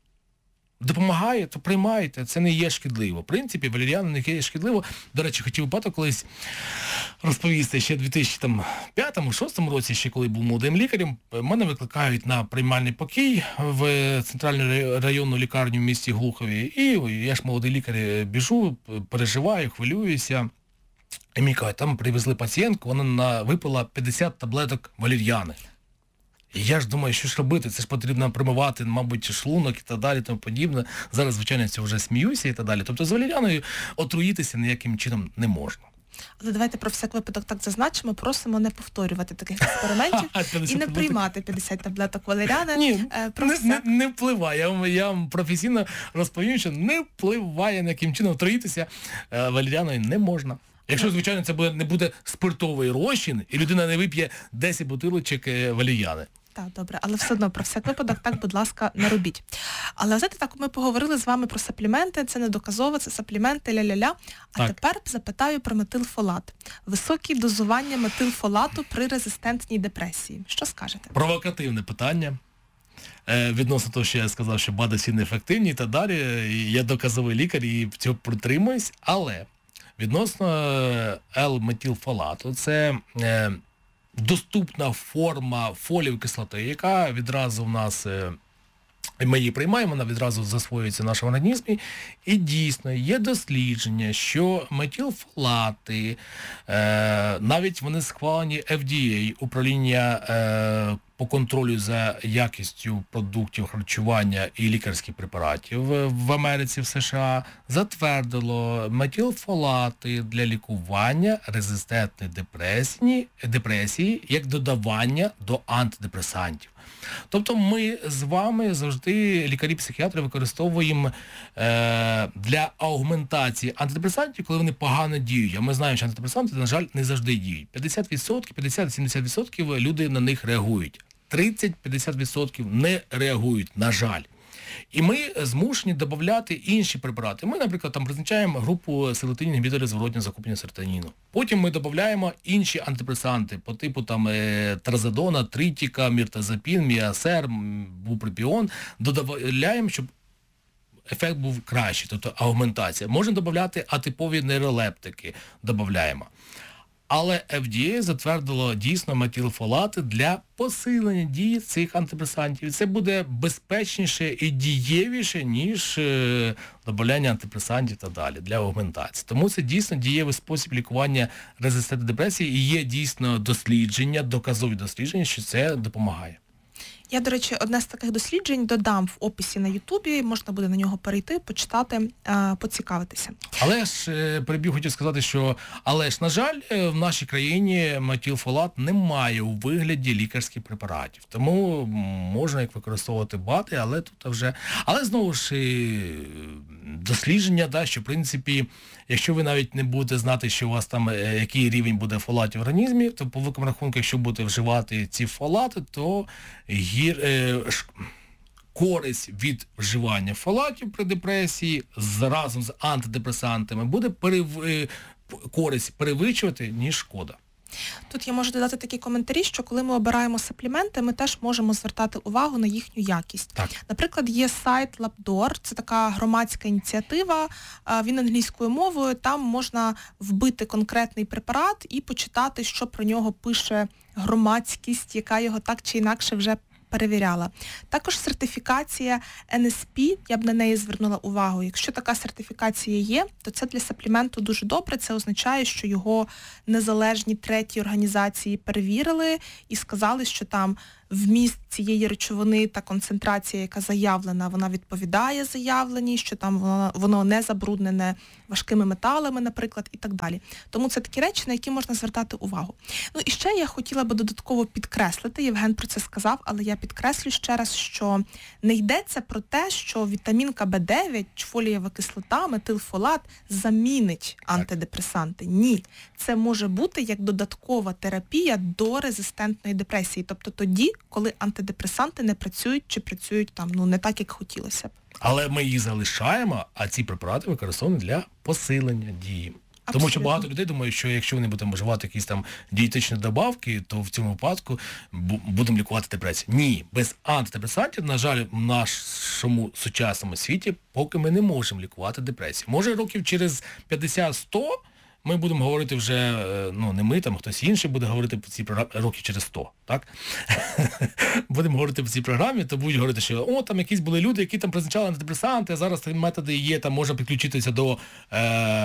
допомагає, то приймайте, це не є шкідливо. В принципі, валеріана не є шкідливо. До речі, хотів багато колись розповісти, ще в дві тисячі п'ятому-шостому році, ще коли був молодим лікарем, мене викликають на приймальний покій в центральну районну лікарню в місті Глухові. І я ж молодий лікар, біжу, переживаю, хвилююся. І мені кажуть, там привезли пацієнтку, вона на, випила п'ятдесят таблеток валеріани. І я ж думаю, що ж робити, це ж потрібно промивати, мабуть, шлунок і так далі, тому подібне. Зараз, звичайно, це вже сміюся і так далі. Тобто з валеріаною отруїтися ніяким чином не можна. Але давайте про всяк випадок так зазначимо, просимо не повторювати таких експериментів і не приймати п'ятдесят таблеток валеріани. Ні, про не, всяк... не, не впливає. Я вам, я вам професійно розповім, що не впливає ніяким чином, отруїтися валеріаною не можна. Якщо, звичайно, це буде, не буде спиртовий розчин, і людина не вип'є десять бутилочок валеріани. Так, добре, але все одно про всяк випадок так, будь ласка, не робіть. Але, знаєте, так, ми поговорили з вами про сапліменти, це не доказово, це сапліменти, ля-ля-ля. А так. Тепер запитаю про метилфолат. Високі дозування метилфолату при резистентній депресії. Що скажете? Провокативне питання. Е, відносно того, що я сказав, що БАДи всі неефективні і так далі. Я доказовий лікар і цього притримуюсь, але відносно L-метилфолату, це... Е, доступна форма фолієвої кислоти, яка відразу в нас, ми її приймаємо, вона відразу засвоюється в нашому організмі. І дійсно є дослідження, що метилфолати, навіть вони схвалені еф ді ей, управління по контролю за якістю продуктів харчування і лікарських препаратів в Америці, в США, затвердило метилфолати для лікування резистентної депресії, депресії як додавання до антидепресантів. Тобто ми з вами завжди, лікарі-психіатри, використовуємо е, для аугментації антидепресантів, коли вони погано діють. А ми знаємо, що антидепресанти, на жаль, не завжди діють. п'ятдесят відсотків, п'ятдесят-сімдесят відсотків люди на них реагують. тридцять-п'ятдесят відсотків не реагують, на жаль. І ми змушені додати інші препарати. Ми, наприклад, там призначаємо групу селективні-інгібітори зворотнього захоплення серотоніну. Потім ми додаємо інші антидепресанти по типу там тразодона, тритіка, міртазапін, міасер, бупропіон. Додаємо, щоб ефект був кращий, тобто аугментація. Можна додати атипові нейролептики, додаємо. Але еф ді ей затвердило дійсно метилфолати для посилення дії цих антидепресантів. І це буде безпечніше і дієвіше, ніж е, додавання антидепресантів та далі для аугментації. Тому це дійсно дієвий спосіб лікування резистентної депресії і є дійсно дослідження, доказові дослідження, що це допомагає. Я, до речі, одне з таких досліджень додам в описі на Ютубі, можна буде на нього перейти, почитати, поцікавитися. Але ж, перебіг, хотів сказати, що, але ж, на жаль, в нашій країні метилфолат немає у вигляді лікарських препаратів. Тому можна як використовувати бати, але тут вже... Але знову ж дослідження, да, що, в принципі, якщо ви навіть не будете знати, що у вас там, який рівень буде фолатів в організмі, то по великому рахунку, якщо будете вживати ці фолати, то гір, е, ш, користь від вживання фолатів при депресії з, разом з антидепресантами буде перев, е, користь перевищувати, ніж шкода. Тут я можу додати такі коментарі, що коли ми обираємо сапліменти, ми теж можемо звертати увагу на їхню якість. Так. Наприклад, є сайт LabDoor, це така громадська ініціатива, він англійською мовою, там можна вбити конкретний препарат і почитати, що про нього пише громадськість, яка його так чи інакше вже перевіряла. Також сертифікація ен ес пі, я б на неї звернула увагу. Якщо така сертифікація є, то це для сапліменту дуже добре. Це означає, що його незалежні треті організації перевірили і сказали, що там вміст цієї речовини та концентрація, яка заявлена, вона відповідає заявленій, що там воно, воно не забруднене важкими металами, наприклад, і так далі. Тому це такі речі, на які можна звертати увагу. Ну і ще я хотіла би додатково підкреслити, Євген про це сказав, але я підкреслю ще раз, що не йдеться про те, що вітамінка Б дев'ять, фолієва кислота, метилфолат замінить антидепресанти. Ні. Це може бути як додаткова терапія до резистентної депресії. Тобто тоді, коли антидепресанти не працюють чи працюють там, ну, не так, як хотілося б. Але ми їх залишаємо, а ці препарати використовуємо для посилення дії. Абсолютно. Тому що багато людей думають, що якщо вони будуть вживати якісь там дієтичні добавки, то в цьому випадку будемо лікувати депресію. Ні, без антидепресантів, на жаль, в нашому сучасному світі поки ми не можемо лікувати депресію. Може років через п'ятдесят-сто ми будемо говорити вже, ну не ми, там хтось інший буде говорити по цій програмі років через сто, так? Будемо говорити по цій програмі, то будуть говорити, що о, там якісь були люди, які там призначали антидепресанти, а зараз такі методи є, там можна підключитися до е-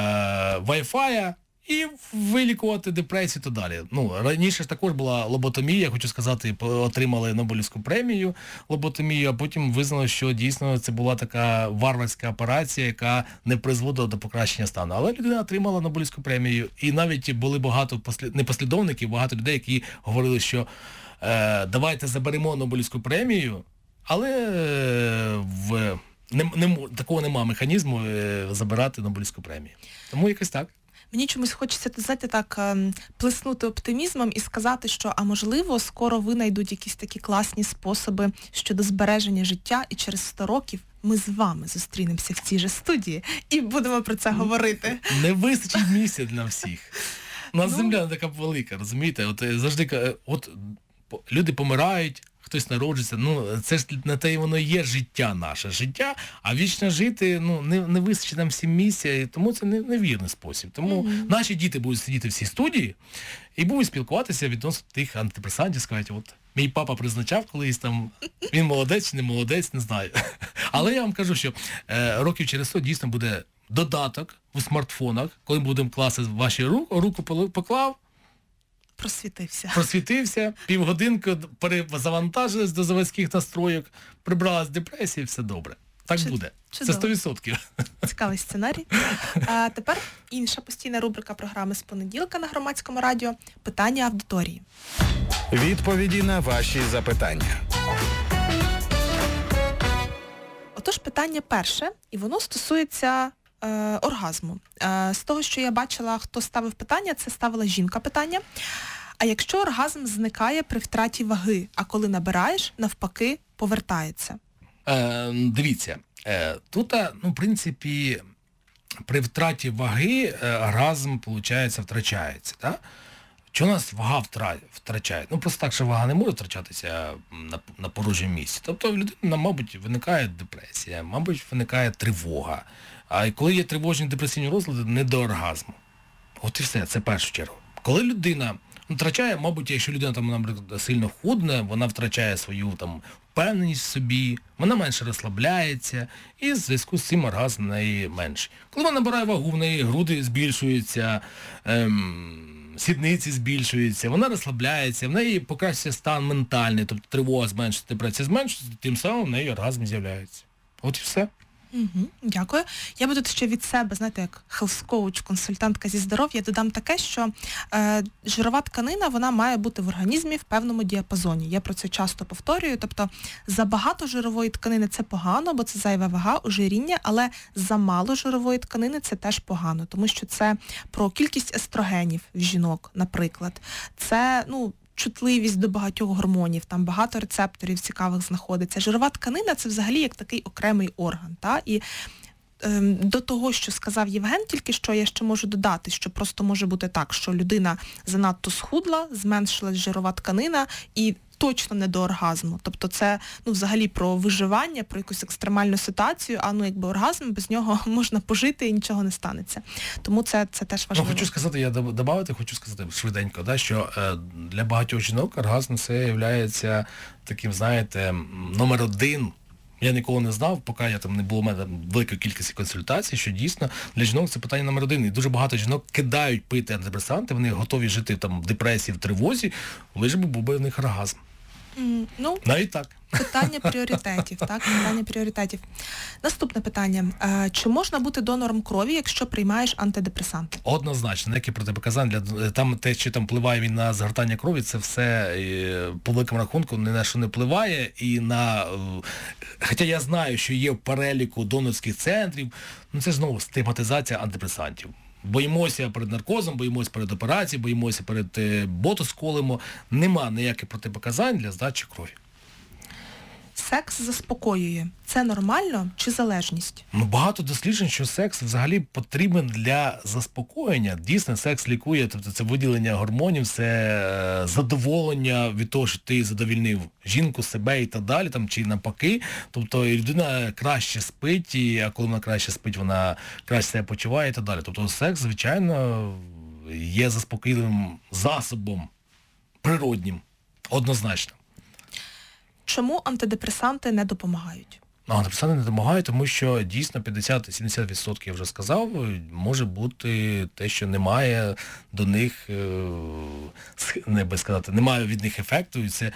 Wi-Fi і вилікувати депресію і так далі. Ну, раніше ж також була лоботомія, я хочу сказати, отримали Нобелівську премію лоботомію, а потім визнали, що дійсно це була така варварська операція, яка не призводила до покращення стану. Але людина отримала Нобелівську премію. І навіть були багато послід... непослідовників, багато людей, які говорили, що е, давайте заберемо Нобелівську премію, але е, в... не, не, такого немає механізму е, забирати Нобелівську премію. Тому якось так. Мені чомусь хочеться, знаєте, так плеснути оптимізмом і сказати, що, а можливо, скоро винайдуть якісь такі класні способи щодо збереження життя, і через сто років ми з вами зустрінемося в цій же студії і будемо про це говорити. Не вистачить місця для всіх. У нас ну... земля не така велика, розумієте? От завжди, от люди помирають, хтось народжується, ну це ж на те воно є життя наше, життя, а вічно жити, ну не, не вистачить нам всім місця, і тому це не, невірний спосіб. Тому mm-hmm. наші діти будуть сидіти в цій студії і будуть спілкуватися відносно тих антидепресантів, сказати, от мій папа призначав колись там, він молодець чи не молодець, не знаю. Але я вам кажу, що е, років через сто дійсно буде додаток у смартфонах, коли будемо класти ваші руку, руку поклав, Просвітився. Просвітився, півгодинки перезавантажились до заводських настройок, прибралась депресія, все добре. Так Чуд... буде. Чудово. Це сто відсотків. Цікавий сценарій. А тепер інша постійна рубрика програми з понеділка на Громадському радіо «Питання аудиторії». Відповіді на ваші запитання. Отож, питання перше, і воно стосується е, оргазму. Е, з того, що я бачила, хто ставив питання, це ставила жінка питання. А якщо оргазм зникає при втраті ваги, а коли набираєш, навпаки, повертається? Е, дивіться, е, тут, ну, в принципі, при втраті ваги оргазм, виходить, втрачається. Так? Чого у нас вага втра- втрачає? Ну, просто так, що вага не може втрачатися на, на порожньому місці. Тобто в людини, мабуть, виникає депресія, мабуть, виникає тривога. А коли є тривожні депресивні розлади, не до оргазму. От і все, це в першу чергу. Коли людина ну, втрачає, мабуть, якщо людина там, наприклад, сильно худне, вона втрачає свою там впевненість в собі, вона менше розслабляється, і в зв'язку з цим оргазм в неї менший. Коли вона набирає вагу, в неї груди збільшуються, ем, сідниці збільшуються, вона розслабляється, в неї покращується стан ментальний, тобто тривога зменшується, депресія зменшується, тим самим в неї оргазм з'являється. От і все. Угу, дякую. Я би тут ще від себе, знаєте, як хелс-коуч, консультантка зі здоров'я, додам таке, що е, жирова тканина, вона має бути в організмі в певному діапазоні. Я про це часто повторюю. Тобто забагато жирової тканини – це погано, бо це зайва вага, ожиріння, але замало жирової тканини – це теж погано, тому що це про кількість естрогенів в жінок, наприклад. Це, ну, чутливість до багатьох гормонів, там багато рецепторів цікавих знаходиться. Жирова тканина – це взагалі як такий окремий орган. Та? І ем, до того, що сказав Євген, тільки що я ще можу додати, що просто може бути так, що людина занадто схудла, зменшилась жирова тканина і точно не до оргазму. Тобто це, ну, взагалі про виживання, про якусь екстремальну ситуацію, а ну, якби оргазм, без нього можна пожити і нічого не станеться. Тому це, це теж важливо. Ну, хочу сказати, я додати, хочу сказати швиденько, да, що е, для багатьох жінок оргазм це є таким, знаєте, номер один. Я ніколи не знав, поки я там не було в мене великої кількості консультацій, що дійсно для жінок це питання номер один. І дуже багато жінок кидають пити антидепресанти, вони готові жити там в депресії, в тривозі, лише б був би в них оргазм. Mm, ну, навіть так. Питання пріоритетів, так? Питання пріоритетів. Наступне питання. Чи можна бути донором крові, якщо приймаєш антидепресанти? Однозначно, ніякі протипоказання. Для, там те, що там впливає він на згортання крові, це все і, по великому рахунку ні на що не впливає. І на... Хоча я знаю, що є в переліку донорських центрів, ну це знову стигматизація антидепресантів. Боїмося перед наркозом, боїмося перед операцією, боїмося перед е, ботокс колемо. Нема ніяких протипоказань для здачі крові. Секс заспокоює. Це нормально чи залежність? Ну, багато досліджень, що секс взагалі потрібен для заспокоєння. Дійсно, секс лікує, тобто це виділення гормонів, це задоволення від того, що ти задовільнив жінку, себе і так далі, там, чи навпаки. Тобто людина краще спить, і, а коли вона краще спить, вона краще себе почуває і так далі. Тобто секс, звичайно, є заспокійливим засобом, природнім, однозначно. Чому антидепресанти не допомагають? Ну, антидепресанти не допомагають, тому що дійсно п'ятдесят-сімдесят відсотків, я вже сказав, може бути те, що немає до них, не би сказати, немає від них ефекту. І це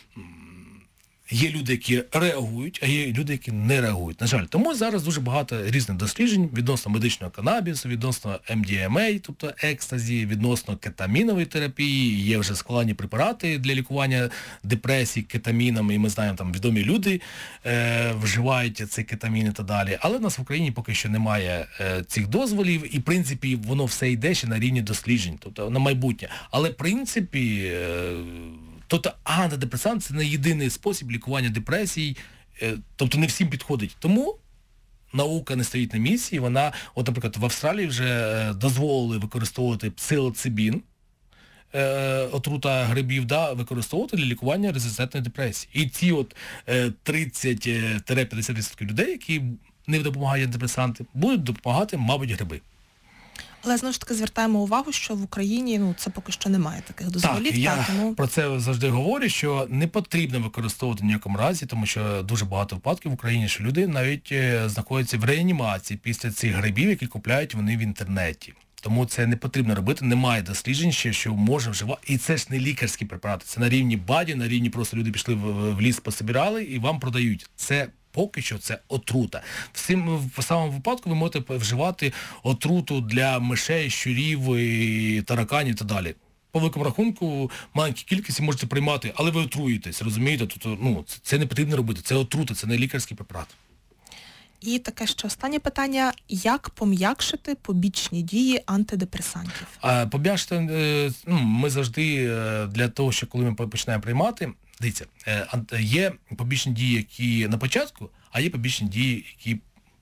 є люди, які реагують, а є люди, які не реагують. На жаль, тому зараз дуже багато різних досліджень відносно медичного канабісу, відносно ем ді ем ей, тобто екстазі, відносно кетамінової терапії. Є вже складні препарати для лікування депресії кетаміном, і ми знаємо, там відомі люди е, вживають цей кетамін і так далі. Але в нас в Україні поки що немає е, цих дозволів, і в принципі воно все йде ще на рівні досліджень, тобто на майбутнє. Але в принципі... Е, Тобто антидепресант – це не єдиний спосіб лікування депресій, тобто не всім підходить. Тому наука не стоїть на місці, вона, от, наприклад, в Австралії вже дозволили використовувати псилоцибін, отрута грибів, да, використовувати для лікування резистентної депресії. І ці от тридцять-п'ятдесят відсотків людей, які не допомагають антидепресанти, будуть допомагати, мабуть, гриби. Але, знову ж таки, звертаємо увагу, що в Україні, ну, це поки що немає таких дозволів. Так, я так, тому... про це завжди говорю, що не потрібно використовувати в ніякому разі, тому що дуже багато випадків в Україні, що люди навіть знаходяться в реанімації після цих грибів, які купляють вони в інтернеті. Тому це не потрібно робити, немає досліджень ще, що може вживати. І це ж не лікарські препарати, це на рівні баді, на рівні просто люди пішли в, в ліс, пособирали і вам продають. Це поки що це отрута. Всім, в самому випадку ви можете вживати отруту для мишей, щурів, і тараканів і так далі. По великому рахунку, маленькі кількості можете приймати, але ви отруєтесь, розумієте? Тобто, ну, це, це не потрібно робити, це отрута, це не лікарський препарат. І таке ще останнє питання. Як пом'якшити побічні дії антидепресантів? А, пом'якшити, ну, ми завжди для того, що коли ми починаємо приймати, дивіться, є побічні дії, які на початку, а є побічні дії, які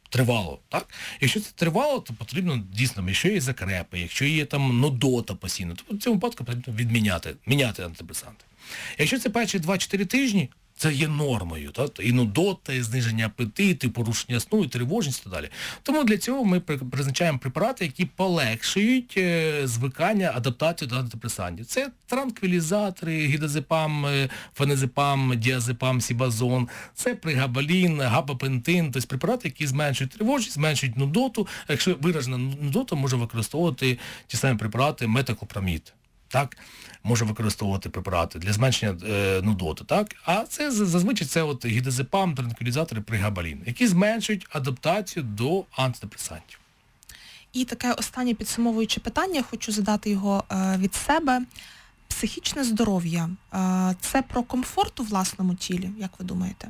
тривало, так? Якщо це тривало, то потрібно дійсно, якщо є закрепи, якщо є там нудота постійно, то в цьому випадку потрібно відміняти, міняти антидепресанти. Якщо це перші два-чотири тижні, це є нормою, так? І нудота, і зниження апетиту, і порушення сну, і тривожність і так далі. Тому для цього ми призначаємо препарати, які полегшують е, звикання, адаптацію до антидепресантів. Це транквілізатори, гідазепам, феназепам, діазепам, сібазон, це пригабалін, габапентин, тобто препарати, які зменшують тривожність, зменшують нудоту. А якщо виражена нудота, може використовувати ті самі препарати метоклопрамід. Так, може використовувати препарати для зменшення е, нудоти, так? А це зазвичай це от гідазепам, транквілізатори, пригабалін, які зменшують адаптацію до антидепресантів. І таке останнє підсумовуюче питання, хочу задати його е, від себе. Психічне здоров'я е, – це про комфорт у власному тілі, як ви думаєте?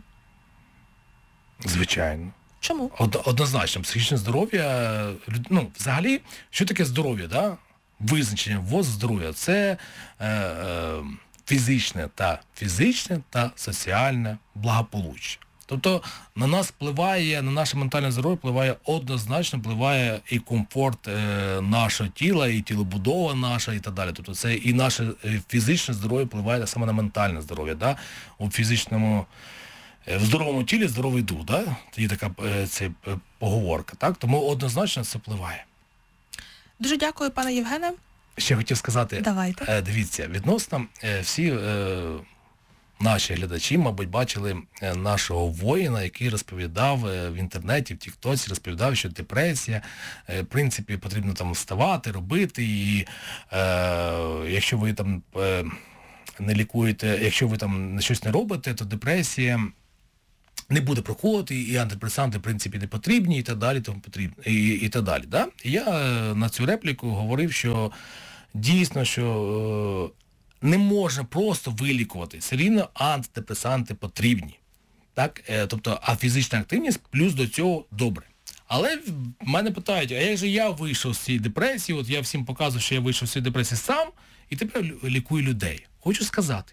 Звичайно. Чому? Од, однозначно, психічне здоров'я, ну, взагалі, що таке здоров'я, да? Визначення ВОЗ здоров'я – це е, е, фізичне та фізичне та соціальне благополуччя. Тобто на нас впливає, на наше ментальне здоров'я впливає однозначно, впливає і комфорт е, нашого тіла, і тілобудова наша, і так далі. Тобто це і наше фізичне здоров'я впливає саме на ментальне здоров'я. Да? У фізичному, в здоровому тілі здоровий дух. Да? Є така е, це, поговорка. Так? Тому однозначно це впливає. Дуже дякую, пане Євгене. Ще хотів сказати, Давайте. Е, дивіться, відносно е, всі е, наші глядачі, мабуть, бачили е, нашого воїна, який розповідав е, в інтернеті, в Тіктоці, розповідав, що депресія, е, в принципі, потрібно там вставати, робити, і е, якщо ви там е, не лікуєте, якщо ви там щось не робите, то депресія не буде проходити, і антидепресанти, в принципі, не потрібні, і так далі, тому потрібно, і, і так далі. Да? І я на цю репліку говорив, що дійсно, що е, не можна просто вилікувати. Все рівно антидепресанти потрібні. Так? Е, тобто, а фізична активність плюс до цього добре. Але в мене питають, а як же я вийшов з цієї депресії, от я всім показую, що я вийшов з цієї депресії сам, і тепер лікую людей. Хочу сказати,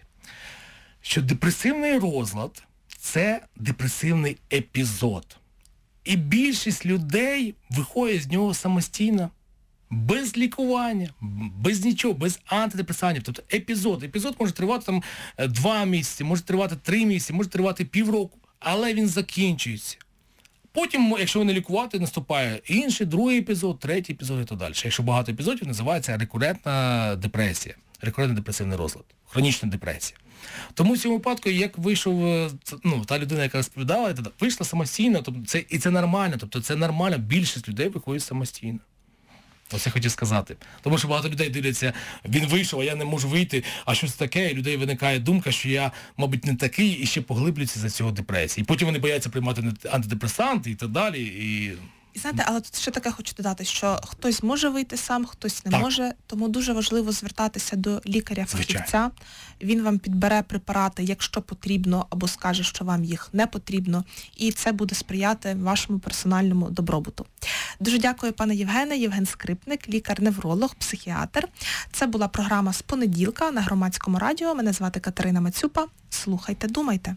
що депресивний розлад – це депресивний епізод. І більшість людей виходить з нього самостійно, без лікування, без нічого, без антидепресантів. Тобто епізод. Епізод може тривати там два місяці, може тривати три місяці, може тривати півроку, але він закінчується. Потім, якщо не лікувати, наступає інший, другий епізод, третій епізод і так далі. Якщо багато епізодів, називається рекурентна депресія, рекурентний депресивний розлад, хронічна депресія. Тому в цьому випадку, як вийшов, ну, та людина, яка розповідала, вийшла самостійно, тобто це, і це нормально, тобто це нормально, більшість людей виходить самостійно. Ось я хотів сказати. Тому що багато людей дивляться, він вийшов, а я не можу вийти, а що це таке, і людей виникає думка, що я, мабуть, не такий, і ще поглиблюються за цього депресії. І потім вони бояться приймати антидепресанти і так далі. І... І знаєте, але тут ще таке хочу додати, що хтось може вийти сам, хтось не так. може, тому дуже важливо звертатися до лікаря-фахівця. Він вам підбере препарати, якщо потрібно, або скаже, що вам їх не потрібно, і це буде сприяти вашому персональному добробуту. Дуже дякую, пане Євгене. Євген Скрипник, лікар-невролог, психіатр. Це була програма «З понеділка» на Громадському радіо. Мене звати Катерина Мацюпа. Слухайте, думайте.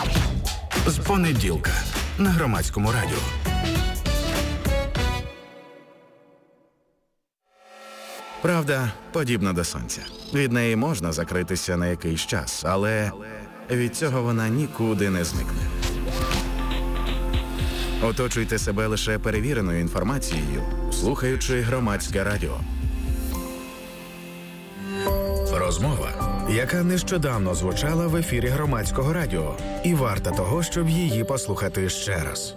З понеділка на Громадському радіо. Правда подібна до сонця. Від неї можна закритися на якийсь час, але від цього вона нікуди не зникне. Оточуйте себе лише перевіреною інформацією, слухаючи Громадське радіо. Розмова, яка нещодавно звучала в ефірі Громадського радіо, і варта того, щоб її послухати ще раз.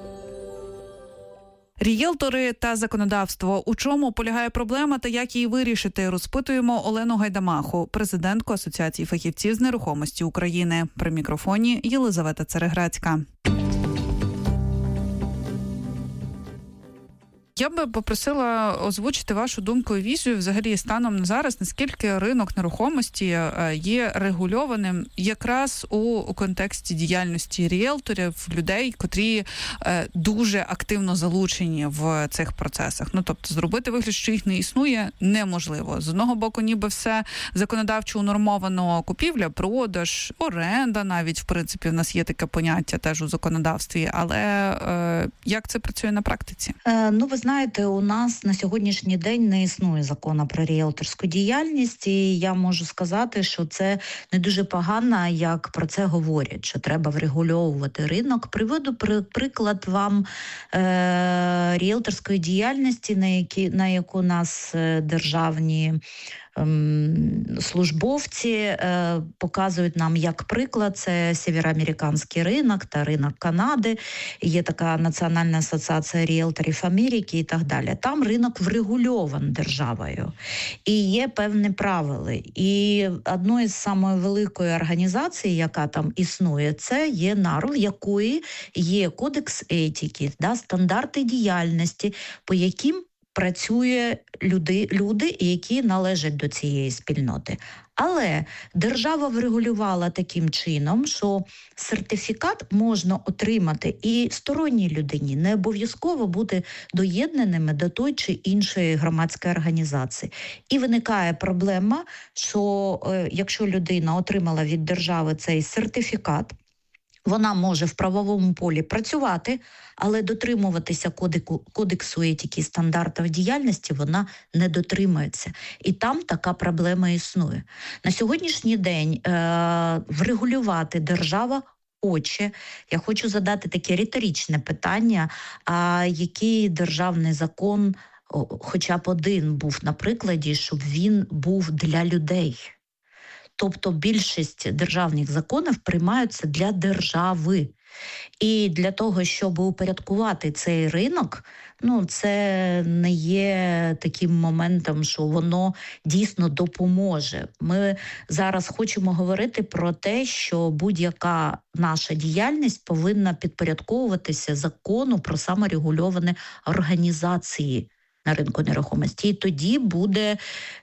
Рієлтори та законодавство. У чому полягає проблема та як її вирішити? Розпитуємо Олену Гайдамаху, президентку Асоціації фахівців з нерухомості України. При мікрофоні Єлизавета Цереграцька. Я би попросила озвучити вашу думку і візію взагалі станом на зараз, наскільки ринок нерухомості є регульованим якраз у контексті діяльності ріелторів, людей, котрі дуже активно залучені в цих процесах. Ну, тобто, зробити вигляд, що їх не існує, неможливо. З одного боку, ніби все законодавчо унормовано: купівля, продаж, оренда навіть, в принципі, в нас є таке поняття теж у законодавстві, але е, як це працює на практиці? Е, ну, ви знаєте, у нас на сьогоднішній день не існує закону про ріелторську діяльність, і я можу сказати, що це не дуже погано, як про це говорять, що треба врегульовувати ринок. Приведу при, приклад вам е, ріелторської діяльності, на, які, на яку нас е, державні службовці е, показують нам як приклад. Це сєвєроамериканський ринок та ринок Канади. Є така Національна асоціація ріелторів Америки і так далі. Там ринок врегульований державою. І є певні правила. І одною з самої великої організації, яка там існує, це є НАР, в якої є кодекс етики, да, стандарти діяльності, по яким працює люди, люди, які належать до цієї спільноти. Але держава врегулювала таким чином, що сертифікат можна отримати і сторонній людині, не обов'язково бути доєднаними до той чи іншої громадської організації. І виникає проблема, що е, якщо людина отримала від держави цей сертифікат, вона може в правовому полі працювати, але дотримуватися кодексу, кодексу етики і стандартів діяльності вона не дотримується. І там така проблема існує. На сьогоднішній день е- врегулювати держава хоче. Я хочу задати таке риторичне питання, а який державний закон, хоча б один був на прикладі, щоб він був для людей? Тобто більшість державних законів приймаються для держави. І для того, щоб упорядкувати цей ринок, ну, це не є таким моментом, що воно дійсно допоможе. Ми зараз хочемо говорити про те, що будь-яка наша діяльність повинна підпорядковуватися закону про саморегульовані організації на ринку нерухомості. І тоді буде